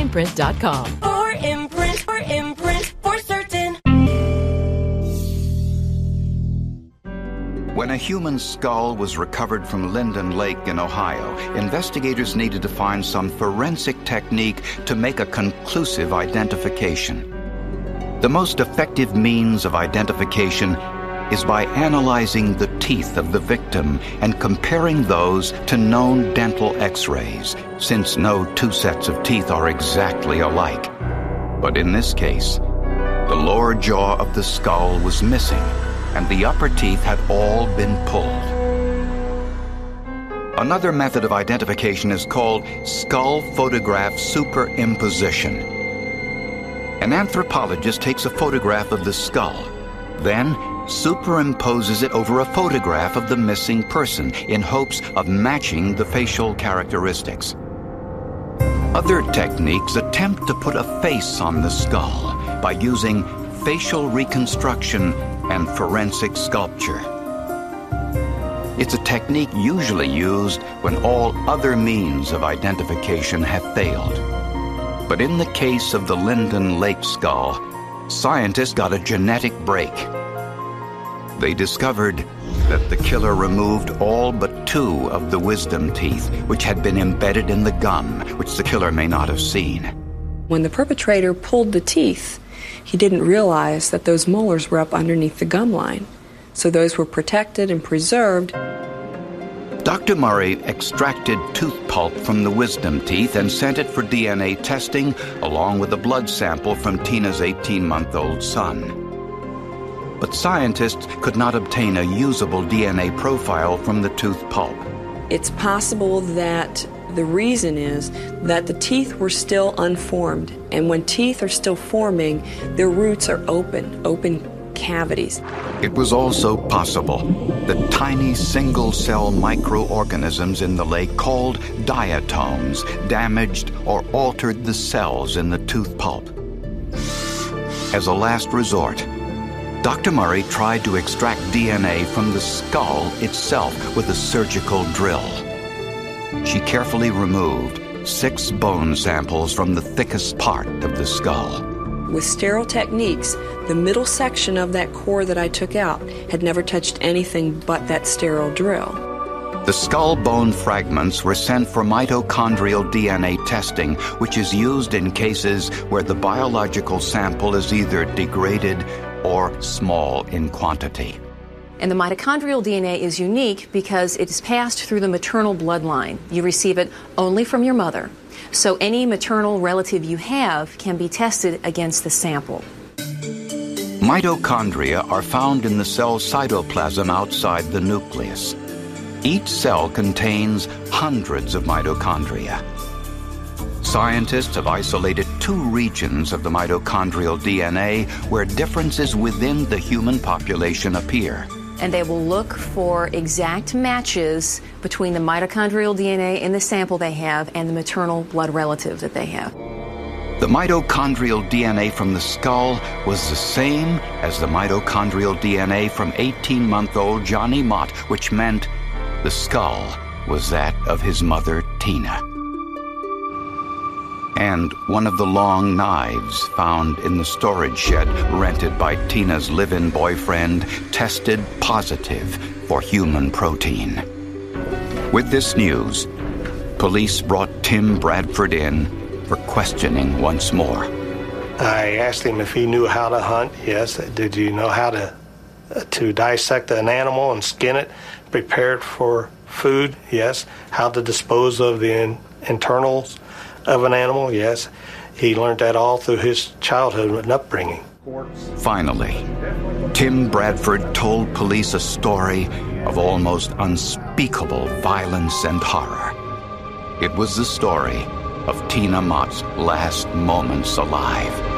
4imprint.com. 4imprint, for certain. When a human skull was recovered from Linden Lake in Ohio, investigators needed to find some forensic technique to make a conclusive identification. The most effective means of identification is by analyzing the teeth of the victim and comparing those to known dental x-rays, since no two sets of teeth are exactly alike. But in this case, the lower jaw of the skull was missing, and the upper teeth had all been pulled. Another method of identification is called skull photograph superimposition. An anthropologist takes a photograph of the skull, then superimposes it over a photograph of the missing person in hopes of matching the facial characteristics. Other techniques attempt to put a face on the skull by using facial reconstruction and forensic sculpture. It's a technique usually used when all other means of identification have failed. But in the case of the Linden Lake skull, scientists got a genetic break. They discovered that the killer removed all but 2 of the wisdom teeth, which had been embedded in the gum, which the killer may not have seen. When the perpetrator pulled the teeth, he didn't realize that those molars were up underneath the gum line. So those were protected and preserved. Dr. Murray extracted tooth pulp from the wisdom teeth and sent it for DNA testing, along with a blood sample from Tina's 18-month-old son. But scientists could not obtain a usable DNA profile from the tooth pulp. It's possible that the reason is that the teeth were still unformed, and when teeth are still forming, their roots are open cavities. It was also possible that tiny single-cell microorganisms in the lake called diatoms damaged or altered the cells in the tooth pulp. As a last resort, Dr. Murray tried to extract DNA from the skull itself with a surgical drill. She carefully removed 6 bone samples from the thickest part of the skull. With sterile techniques, the middle section of that core that I took out had never touched anything but that sterile drill. The skull bone fragments were sent for mitochondrial DNA testing, which is used in cases where the biological sample is either degraded or small in quantity. And the mitochondrial DNA is unique because it is passed through the maternal bloodline. You receive it only from your mother. So any maternal relative you have can be tested against the sample. Mitochondria are found in the cell's cytoplasm outside the nucleus. Each cell contains hundreds of mitochondria. Scientists have isolated 2 regions of the mitochondrial DNA where differences within the human population appear. And they will look for exact matches between the mitochondrial DNA in the sample they have and the maternal blood relative that they have. The mitochondrial DNA from the skull was the same as the mitochondrial DNA from 18-month-old Johnny Mott, which meant the skull was that of his mother, Tina. And one of the long knives found in the storage shed rented by Tina's live-in boyfriend tested positive for human protein. With this news, police brought Tim Bradford in for questioning once more. I asked him if he knew how to hunt. Yes. Did you know how to dissect an animal and skin it, prepare it for food? Yes. How to dispose of the internals of an animal? Yes. He learned that all through his childhood and upbringing. Finally, Tim Bradford told police a story of almost unspeakable violence and horror. It was the story of Tina Mott's last moments alive.